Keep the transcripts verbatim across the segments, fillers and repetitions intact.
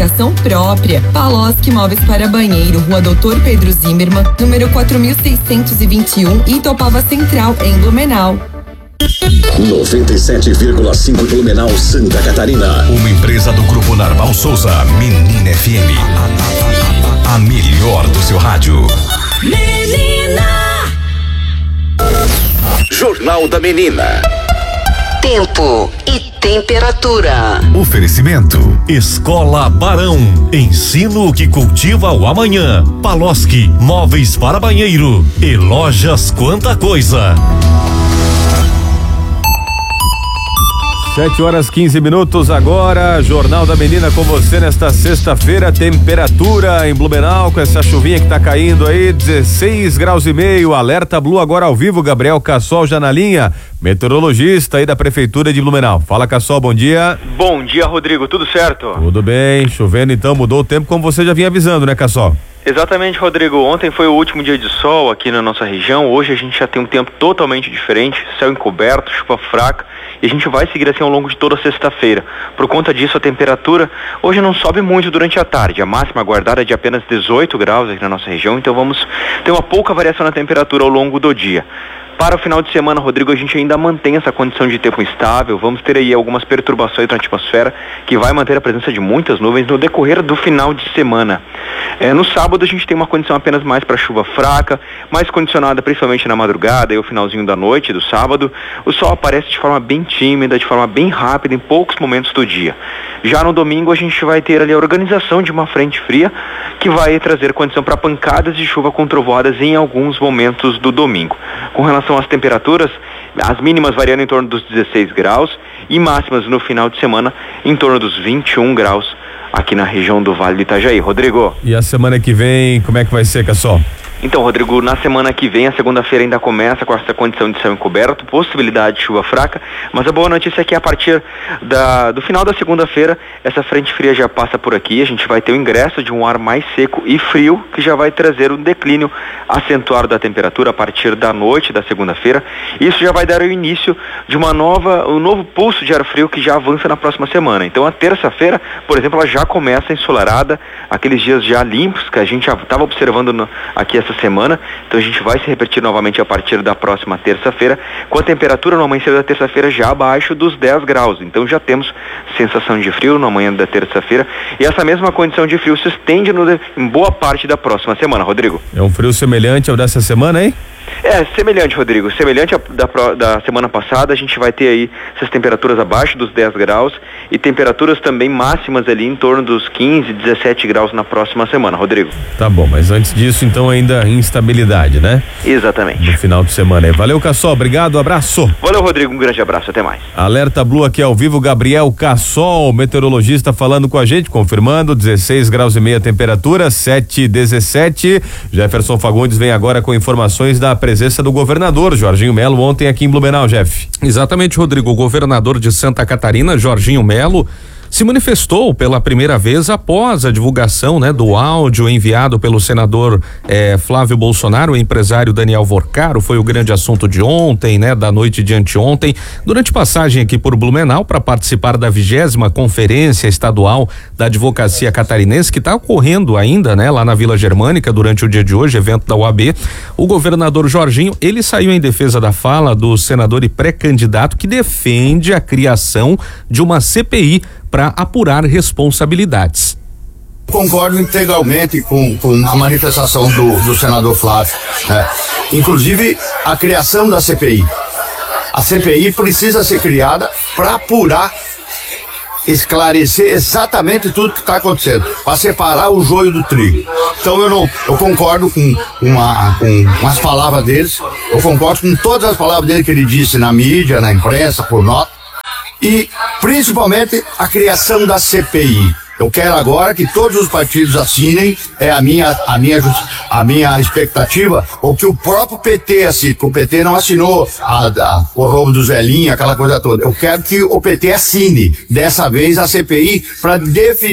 marcação própria. Paloski Móveis para Banheiro, Rua Doutor Pedro Zimmermann, número quatro mil seiscentos e vinte e um, Itopava Central, em Blumenau. noventa e sete vírgula cinco Blumenau, Santa Catarina. Uma empresa do Grupo Narval Souza, Menina F M. A melhor do seu rádio. Menina! Jornal da Menina. Tempo e temperatura. Oferecimento: Escola Barão. Ensino que cultiva o amanhã. Paloski Móveis para Banheiro. E Lojas Quanta Coisa. Sete horas quinze minutos agora, Jornal da Menina com você nesta sexta-feira. Temperatura em Blumenau com essa chuvinha que tá caindo aí, dezesseis graus e meio. Alerta Blue agora ao vivo. Gabriel Cassol já na linha, meteorologista aí da Prefeitura de Blumenau. Fala, Cassol, bom dia. Bom dia, Rodrigo, tudo certo? Tudo bem, chovendo então, mudou o tempo como você já vinha avisando, né, Cassol? Exatamente, Rodrigo. Ontem foi o último dia de sol aqui na nossa região. Hoje a gente já tem um tempo totalmente diferente, céu encoberto, chuva fraca, e a gente vai seguir assim ao longo de toda a sexta-feira. Por conta disso, a temperatura hoje não sobe muito durante a tarde. A máxima aguardada é de apenas dezoito graus aqui na nossa região, então vamos ter uma pouca variação na temperatura ao longo do dia. Para o final de semana, Rodrigo, a gente ainda mantém essa condição de tempo instável. Vamos ter aí algumas perturbações na atmosfera que vai manter a presença de muitas nuvens no decorrer do final de semana. É, no sábado a gente tem uma condição apenas mais para chuva fraca, mais condicionada principalmente na madrugada e o finalzinho da noite do sábado. O sol aparece de forma bem tímida, de forma bem rápida em poucos momentos do dia. Já no domingo a gente vai ter ali a organização de uma frente fria que vai trazer condição para pancadas de chuva com trovoadas em alguns momentos do domingo. Com relação às temperaturas, as mínimas variando em torno dos dezesseis graus e máximas no final de semana em torno dos vinte e um graus aqui na região do Vale do Itajaí. Rodrigo. E a semana que vem, como é que vai ser, Cassol? Então, Rodrigo, na semana que vem, a segunda-feira ainda começa com essa condição de céu encoberto, possibilidade de chuva fraca, mas a boa notícia é que a partir da, do final da segunda-feira, essa frente fria já passa por aqui, a gente vai ter o ingresso de um ar mais seco e frio, que já vai trazer um declínio acentuado da temperatura a partir da noite da segunda-feira. Isso já vai dar o início de uma nova, um novo pulso de ar frio que já avança na próxima semana. Então, a terça-feira, por exemplo, ela já começa ensolarada, aqueles dias já limpos que a gente já estava observando no, aqui essa semana, então a gente vai se repetir novamente a partir da próxima terça-feira, com a temperatura no amanhecer da terça-feira já abaixo dos dez graus, então já temos sensação de frio no amanhã da terça-feira, e essa mesma condição de frio se estende no, em boa parte da próxima semana, Rodrigo. É um frio semelhante ao dessa semana, hein? É, semelhante, Rodrigo, semelhante a, da, da semana passada. A gente vai ter aí essas temperaturas abaixo dos dez graus e temperaturas também máximas ali em torno dos quinze, dezessete graus na próxima semana, Rodrigo. Tá bom, mas antes disso então ainda instabilidade, né? Exatamente. No final de semana aí. Valeu, Cassol, obrigado, abraço. Valeu, Rodrigo, um grande abraço, até mais. Alerta Blue aqui ao vivo, Gabriel Cassol, meteorologista falando com a gente, confirmando dezesseis graus e meia temperatura, sete e dezessete. Jefferson Fagundes vem agora com informações da presença do governador Jorginho Melo ontem aqui em Blumenau, Jeff. Exatamente, Rodrigo. O governador de Santa Catarina, Jorginho Melo, se manifestou pela primeira vez após a divulgação, né, do áudio enviado pelo senador eh, Flávio Bolsonaro. O empresário Daniel Vorcaro foi o grande assunto de ontem, né, da noite de anteontem, durante passagem aqui por Blumenau para participar da vigésima conferência estadual da advocacia catarinense, que está ocorrendo ainda, né, lá na Vila Germânica durante o dia de hoje, evento da U A B. O governador Jorginho, ele saiu em defesa da fala do senador e pré-candidato que defende a criação de uma C P I para apurar responsabilidades. Concordo integralmente com, com a manifestação do, do senador Flávio, né? Inclusive a criação da C P I. A C P I precisa ser criada para apurar, esclarecer exatamente tudo que está acontecendo, para separar o joio do trigo. Então eu não, eu concordo com, uma, com, com as palavras deles, eu concordo com todas as palavras dele que ele disse na mídia, na imprensa, por nota. E, principalmente, a criação da C P I. Eu quero agora que todos os partidos assinem, é a minha, a minha, a minha expectativa, ou que o próprio P T assine, que o P T não assinou a, a, o roubo do Zelinho, aquela coisa toda. Eu quero que o P T assine, dessa vez, a C P I, para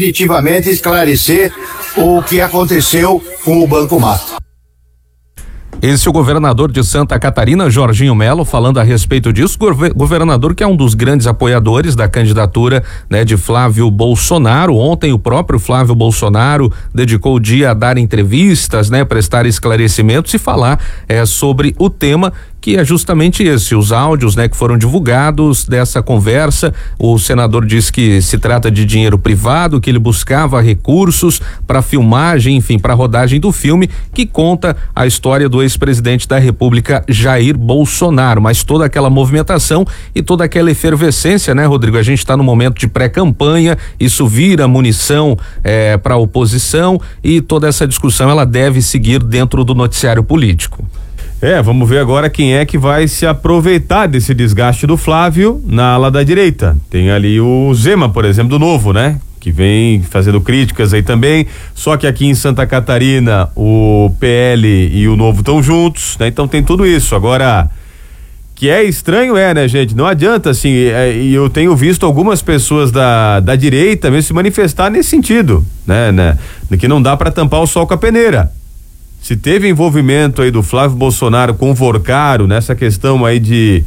definitivamente esclarecer o que aconteceu com o Banco Mato. Esse é o governador de Santa Catarina, Jorginho Melo, falando a respeito disso. Governador que é um dos grandes apoiadores da candidatura, né, de Flávio Bolsonaro. Ontem o próprio Flávio Bolsonaro dedicou o dia a dar entrevistas, né, prestar esclarecimentos e falar é, sobre o tema, que é justamente esse, os áudios, né, que foram divulgados dessa conversa. O senador diz que se trata de dinheiro privado, que ele buscava recursos para filmagem, enfim, para rodagem do filme, que conta a história do ex-presidente da República, Jair Bolsonaro. Mas toda aquela movimentação e toda aquela efervescência, né, Rodrigo? A gente está no momento de pré-campanha, isso vira munição é, para a oposição, e toda essa discussão ela deve seguir dentro do noticiário político. É, vamos ver agora quem é que vai se aproveitar desse desgaste do Flávio na ala da direita. Tem ali o Zema, por exemplo, do Novo, né? Que vem fazendo críticas aí também, só que aqui em Santa Catarina o P L e o Novo estão juntos, né? Então tem tudo isso. Agora, que é estranho é, né, gente? Não adianta, assim, é, e eu tenho visto algumas pessoas da, da direita mesmo se manifestar nesse sentido, né? né? Que não dá para tampar o sol com a peneira. Se teve envolvimento aí do Flávio Bolsonaro com o Vorcaro nessa questão aí de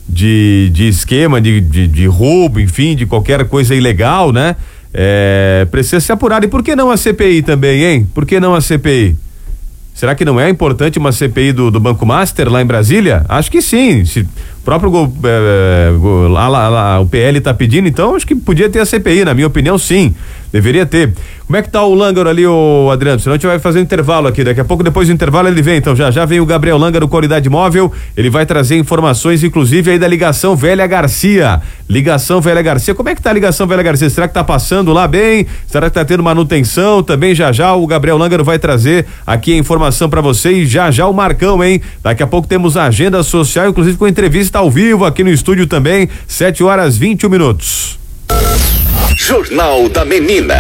de, de esquema, de, de, de roubo, enfim, de qualquer coisa ilegal, né? É, precisa ser apurado. E por que não a C P I também, hein? Por que não a C P I? Será que não é importante uma C P I do, do Banco Master lá em Brasília? Acho que sim. Se o próprio é, lá, lá, lá, o P L tá pedindo, então acho que podia ter a C P I, na minha opinião, sim. Deveria ter. Como é que tá o Lângaro ali, ô Adriano? Senão a gente vai fazer um intervalo aqui. Daqui a pouco, depois do intervalo, ele vem. Então já já vem o Gabriel Lângaro, Qualidade Móvel. Ele vai trazer informações, inclusive aí da Ligação Velha Garcia. Ligação Velha Garcia. Como é que tá a Ligação Velha Garcia? Será que tá passando lá bem? Será que tá tendo manutenção? Também já já o Gabriel Lângaro vai trazer aqui a informação pra você, e já já o Marcão, hein? Daqui a pouco temos a agenda social, inclusive com entrevista ao vivo aqui no estúdio também, sete horas e vinte e um minutos. Jornal da Menina.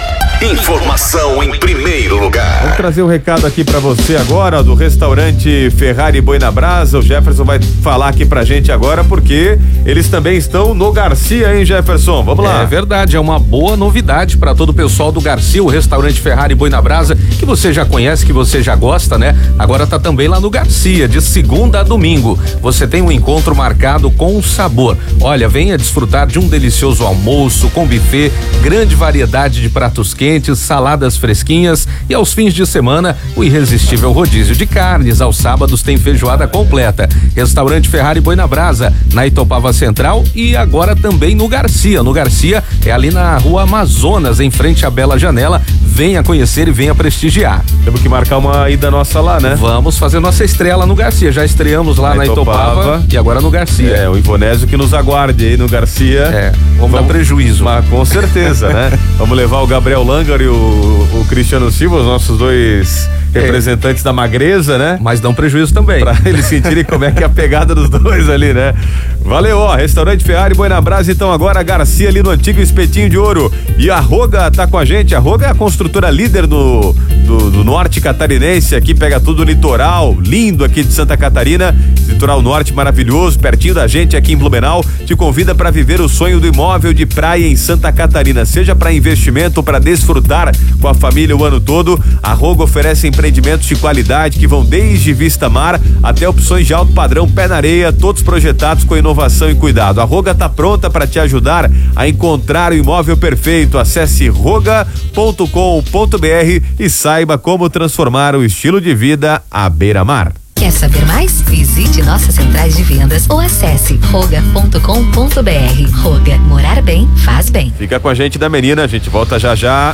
Informação em primeiro lugar. Vamos trazer um recado aqui pra você agora do restaurante Ferrari Boi na Brasa. O Jefferson vai falar aqui pra gente agora, porque eles também estão no Garcia, hein, Jefferson? Vamos lá. É verdade, é uma boa novidade para todo o pessoal do Garcia, o restaurante Ferrari Boi na Brasa, que você já conhece, que você já gosta, né? Agora tá também lá no Garcia, de segunda a domingo. Você tem um encontro marcado com o sabor. Olha, venha desfrutar de um delicioso almoço com buffet, grande variedade de pratos quentes, saladas fresquinhas, e aos fins de semana o irresistível rodízio de carnes. Aos sábados tem feijoada completa. Restaurante Ferrari Boi na Brasa, na Itopava Central, e agora também no Garcia. No Garcia é ali na Rua Amazonas, em frente à Bela Janela. Venha conhecer e venha prestigiar. Temos que marcar uma ida nossa lá, né? Vamos fazer nossa estreia lá no Garcia. Já estreamos lá na, na Itopava, Itopava e agora no Garcia. É, o Ivonésio que nos aguarde aí no Garcia. É, vamos, vamos dar prejuízo. Mas, com certeza, né? Vamos levar o Gabriel Lângaro e o, o Cristiano Silva, os nossos dois é. representantes da magreza, né? Mas dão prejuízo também. Pra eles sentirem como é que é a pegada dos dois ali, né? Valeu, ó, restaurante Ferrari Boi na Brasa, então agora Garcia ali no antigo Espetinho de Ouro. E a Roga tá com a gente. A Roga é a construtora líder do, do, do norte catarinense, aqui pega tudo o litoral, lindo aqui de Santa Catarina, litoral norte maravilhoso, pertinho da gente aqui em Blumenau. Te convida para viver o sonho do imóvel de praia em Santa Catarina, seja para investimento ou para desfrutar com a família o ano todo. A Roga oferece empreendimentos de qualidade que vão desde vista mar até opções de alto padrão, pé na areia, todos projetados com inovação e cuidado. A Roga tá pronta para te ajudar a encontrar o imóvel perfeito. Acesse roga ponto com ponto br e saiba como transformar o estilo de vida à beira-mar. Quer saber mais? Visite nossas centrais de vendas ou acesse roga ponto com ponto br. Roga, morar bem, faz bem. Fica com a gente da Menina, a gente volta já já.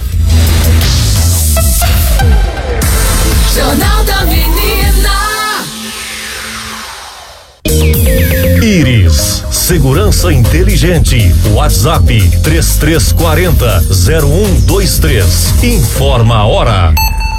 Jornal da Menina. Íris, segurança inteligente. WhatsApp três três quatro zero zero um dois três. Informa a hora.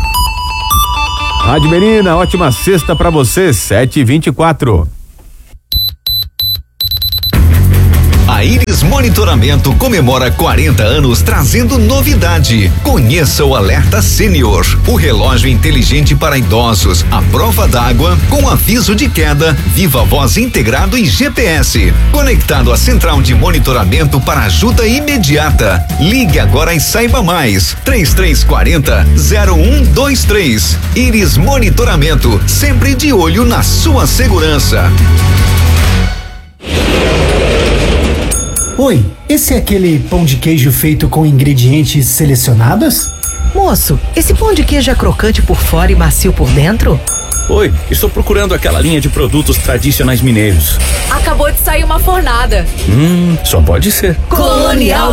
Rádio Menina, ótima sexta pra você, sete e vinte e quatro. A A Iris Monitoramento comemora quarenta anos trazendo novidade. Conheça o Alerta Sênior, o relógio inteligente para idosos, a prova d'água com aviso de queda, viva voz integrado e G P S, conectado à central de monitoramento para ajuda imediata. Ligue agora e saiba mais. três três quatro zero zero um dois três. Iris Monitoramento, sempre de olho na sua segurança. Oi, esse é aquele pão de queijo feito com ingredientes selecionados? Moço, esse pão de queijo é crocante por fora e macio por dentro? Oi, estou procurando aquela linha de produtos tradicionais mineiros. Acabou de sair uma fornada. Hum, só pode ser. Colonial